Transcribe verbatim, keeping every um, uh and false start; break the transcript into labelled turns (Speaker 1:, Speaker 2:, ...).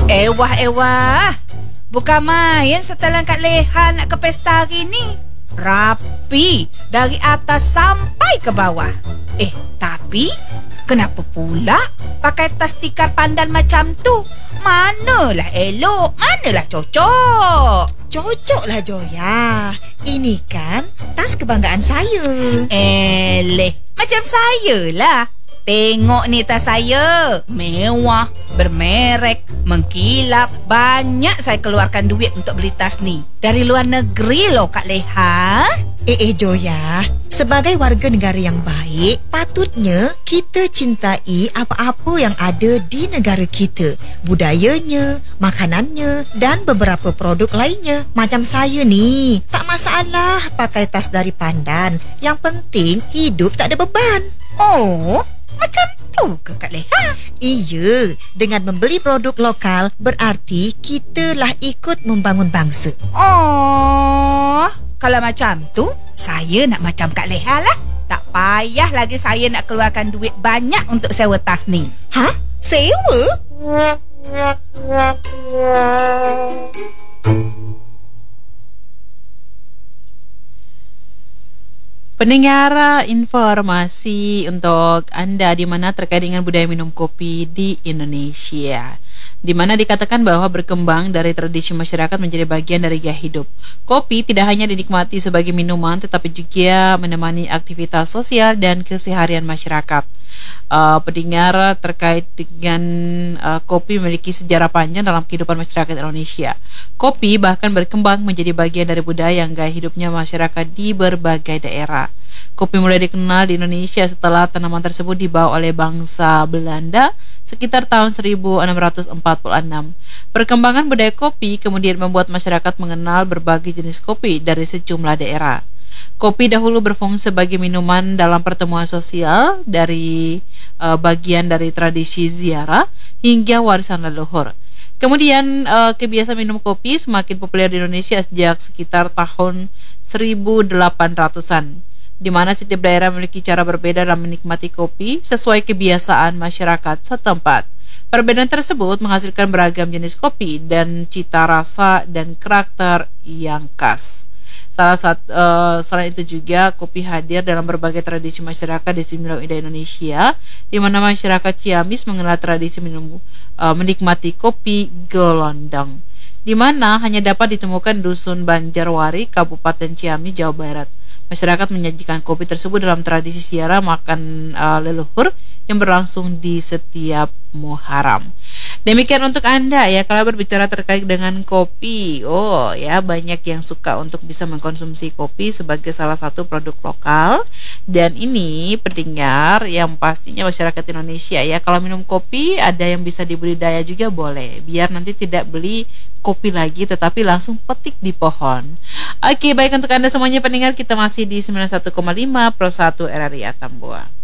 Speaker 1: Ewah, ewah. Bukan main setelan Kak Leha nak ke pesta hari ni. Rapi dari atas sampai ke bawah. Eh, tapi kenapa pula pakai tas tikar pandan macam tu? Manalah elok, manalah cocok.
Speaker 2: Cocoklah Joya. Ini kan tas kebanggaan saya.
Speaker 1: Eleh, macam saya lah. Tengok ni tas saya. Mewah, bermerek, mengkilap. Banyak saya keluarkan duit untuk beli tas ni. Dari luar negeri loh Kak Leha.
Speaker 2: Eh eh Joya, sebagai warga negara yang baik, patutnya kita cintai apa-apa yang ada di negara kita. Budayanya, makanannya dan beberapa produk lainnya. Macam saya ni, tak masalah pakai tas dari pandan. Yang penting hidup tak ada beban.
Speaker 1: Oh, macam tu ke Kak Leha?
Speaker 2: Iya, dengan membeli produk lokal berarti kita lah ikut membangun bangsa.
Speaker 1: Oh, kalau macam tu, saya nak macam Kak Leha lah. Tak payah lagi saya nak keluarkan duit banyak untuk sewa tas ni.
Speaker 2: Hah? Sewa?
Speaker 3: Pendengar, informasi untuk anda di mana terkait dengan budaya minum kopi di Indonesia, di mana dikatakan bahwa berkembang dari tradisi masyarakat menjadi bagian dari gaya hidup. Kopi tidak hanya dinikmati sebagai minuman, tetapi juga menemani aktivitas sosial dan keseharian masyarakat. Uh, pendengar, terkait dengan uh, kopi memiliki sejarah panjang dalam kehidupan masyarakat Indonesia. Kopi bahkan berkembang menjadi bagian dari budaya yang gaya hidupnya masyarakat di berbagai daerah. Kopi mulai dikenal di Indonesia setelah tanaman tersebut dibawa oleh bangsa Belanda sekitar tahun seribu enam ratus empat puluh enam. Perkembangan budaya kopi kemudian membuat masyarakat mengenal berbagai jenis kopi dari sejumlah daerah. Kopi dahulu berfungsi sebagai minuman dalam pertemuan sosial, dari uh, bagian dari tradisi ziarah hingga warisan leluhur. Kemudian uh, kebiasaan minum kopi semakin populer di Indonesia sejak sekitar tahun seribu delapan ratusan, di mana setiap daerah memiliki cara berbeda dalam menikmati kopi sesuai kebiasaan masyarakat setempat. Perbedaan tersebut menghasilkan beragam jenis kopi dan cita rasa dan karakter yang khas. Salah satu uh, selain itu juga kopi hadir dalam berbagai tradisi masyarakat di sejumlah daerah Indonesia, di mana masyarakat Ciamis mengenal tradisi minum uh, menikmati kopi gelondong, di mana hanya dapat ditemukan dusun Banjarwari, Kabupaten Ciamis, Jawa Barat. Masyarakat menyajikan kopi tersebut dalam tradisi ziarah makan uh, leluhur yang berlangsung di setiap Muharram. Demikian untuk Anda ya, kalau berbicara terkait dengan kopi. Oh ya, banyak yang suka untuk bisa mengkonsumsi kopi sebagai salah satu produk lokal. Dan ini pendengar, yang pastinya masyarakat Indonesia ya, kalau minum kopi ada yang bisa dibudidaya juga boleh, biar nanti tidak beli kopi lagi tetapi langsung petik di pohon. Oke, baik untuk Anda semuanya pendengar, kita masih di sembilan puluh satu koma lima Pro satu R R I Atambua.